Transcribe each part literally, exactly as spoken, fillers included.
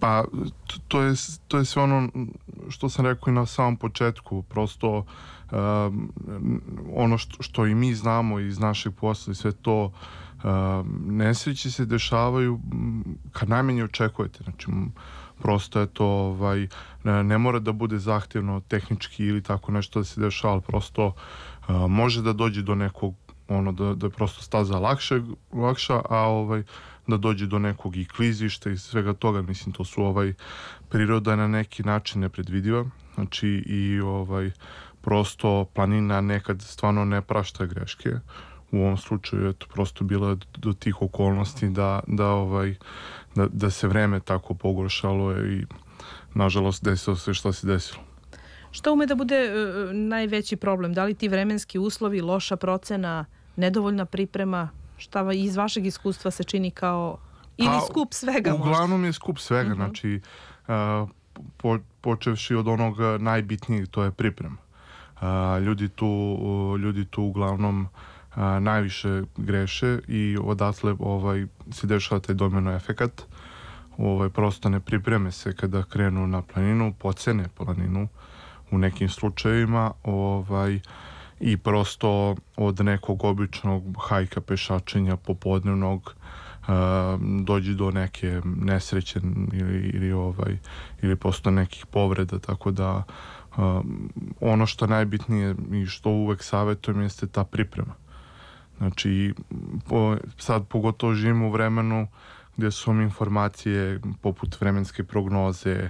Pa to je, to je sve ono što sam rekao i na samom početku, prosto um, ono što, što i mi znamo iz našeg posla i sve to, um, nesreće se dešavaju kad najmanje očekujete, znači prosto je to, ovaj, ne, ne mora da bude zahtjevno tehnički ili tako nešto da se dešava, prosto uh, može da dođe do nekog, ono da, da je prosto staza lakše, lakša, a ovaj da dođe do nekog i klizišta i svega toga, mislim to su ovaj priroda je na neki način nepredvidiva, znači i ovaj prosto planina nekad stvarno ne prašta greške. U ovom slučaju je to prosto bilo do tih okolnosti da, da ovaj da, da se vreme tako pogoršalo i nažalost desilo se šta se desilo. Šta ume da bude uh, najveći problem? Da li ti vremenski uslovi, loša procena, nedovoljna priprema? Šta iz vašeg iskustva se čini kao ili pa, skup svega možda? Uglavnom je skup svega, uh-huh. znači uh, po, počevši od onog najbitnijeg, to je priprema. Uh, ljudi, tu, uh, ljudi tu uglavnom uh, najviše greše i odatle ovaj, se dešava taj domino efekat. Ovaj, prosto ne pripreme se kada krenu na planinu, pocene planinu u nekim slučajevima, ovaj, i prosto od nekog običnog hajka, pešačenja popodnevnog uh, dođe do neke nesreće ili, ili, ovaj, ili prosto nekih povreda, tako da uh, ono što najbitnije i što uvek savjetujem jeste ta priprema. Znači, po, sad pogotovo živimo u vremenu gdje su vam informacije poput vremenske prognoze,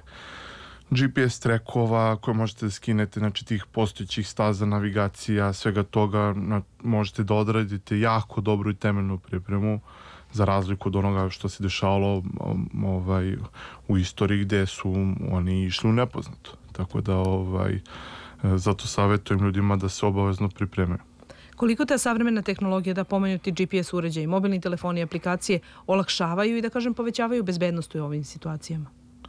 G P S trekova koje možete da skinete, znači tih postojećih staza, navigacija, svega toga, na, možete da odradite jako dobru i temeljnu pripremu za razliku od onoga što se dešavalo ovaj, u istoriji gde su oni išli u nepoznato. Tako da ovaj, zato savjetujem ljudima da se obavezno pripremaju. Koliko ta savremena tehnologija, da pomenuti G P S uređaji, mobilni telefoni i aplikacije olakšavaju i da kažem povećavaju bezbednost u ovim situacijama?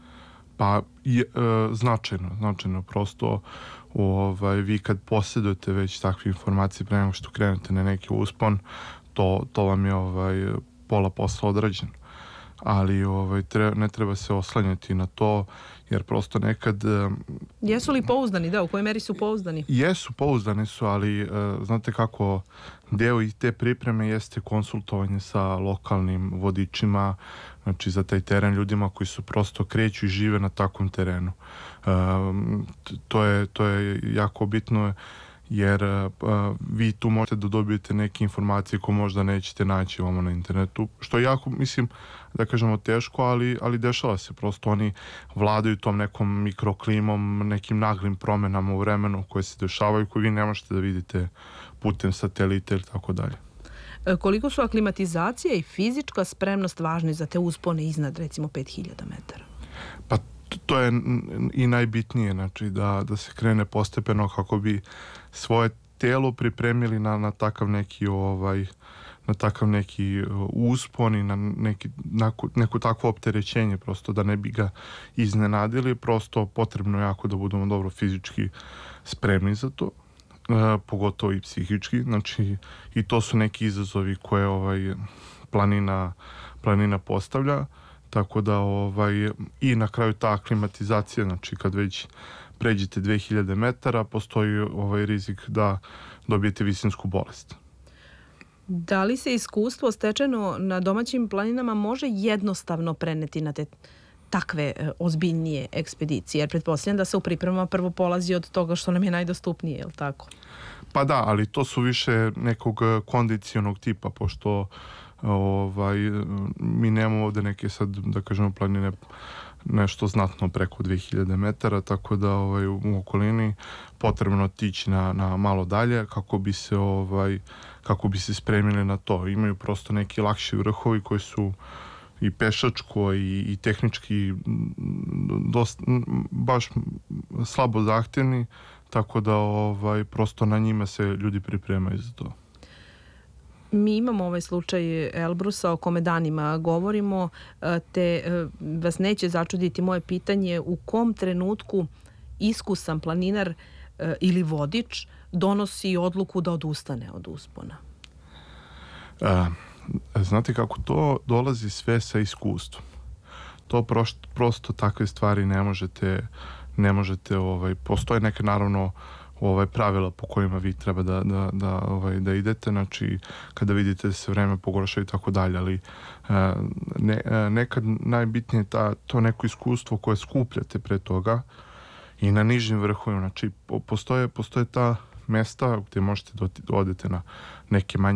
Pa je, e, značajno, značajno prosto ovaj, vi kad posjedujete već takve informacije pre nego što krenete na neki uspon, to, to vam je ovaj, pola posla odrađeno. Ali ovaj, tre, ne treba se oslanjati na to, jer prosto nekad... Jesu li pouzdani, da, u kojoj meri su pouzdani? Jesu, pouzdani su, ali uh, znate kako, deo i te pripreme jeste konsultovanje sa lokalnim vodičima, znači za taj teren, ljudima koji su prosto kreću i žive na takvom terenu. Uh, to, je, to je jako bitno, jer uh, vi tu možete da dobijete neke informacije koje možda nećete naći ovamo na internetu, što je jako, mislim, da kažemo teško, ali, ali dešava se, prosto oni vladaju tom nekom mikroklimom, nekim naglim promenama u vremenu koje se dešavaju, koje vi ne možete da vidite putem satelita ili tako dalje. Koliko su aklimatizacija i fizička spremnost važni za te uspone iznad recimo pet hiljada metara? Pa to je i najbitnije, znači da, da se krene postepeno kako bi svoje telo pripremili na, na takav neki ovaj, na takav neki uspon i na neki, naku, neko takvo opterećenje, prosto da ne bi ga iznenadili, prosto potrebno jako da budemo dobro fizički spremni za to, e, pogotovo i psihički, znači i to su neki izazovi koje ovaj, planina, planina postavlja. Tako da ovaj, i na kraju ta aklimatizacija, znači kad već pređete dve hiljade metara, postoji ovaj rizik da dobijete visinsku bolest. Da li se iskustvo stečeno na domaćim planinama može jednostavno preneti na te takve e, ozbiljnije ekspedicije? Jer pretpostavljam da se u pripremama prvo polazi od toga što nam je najdostupnije, je li tako? Pa da, ali to su više nekog kondicionog tipa, pošto ovaj, mi nemamo ovde neke sad, da kažemo, planine nešto znatno preko dve hiljade metara, tako da ovaj, u okolini potrebno otići na, na malo dalje kako bi se ovaj, kako bi se spremili na to. Imaju prosto neki lakši vrhovi koji su i pešačko i, i tehnički dosta, baš slabo zahtjevni, tako da ovaj, prosto na njima se ljudi pripremaju za to. Mi imamo ovaj slučaj Elbrusa o kome danima govorimo, te vas neće začuditi moje pitanje u kom trenutku iskusan planinar ili vodič donosi odluku da odustane od uspona? A, znate kako, to dolazi sve sa iskustvom. to prosto, prosto takve stvari ne možete, ne možete, ovaj, postoje neke naravno ovaj, pravila po kojima vi treba da, da, da, ovaj, da idete, znači kada vidite da se vreme pogorša i tako dalje, ali ne, nekad najbitnije je ta, to neko iskustvo koje skupljate pre toga i na nižim vrhovima, znači postoje, postoje ta mesta gdje možete da odete na neke manje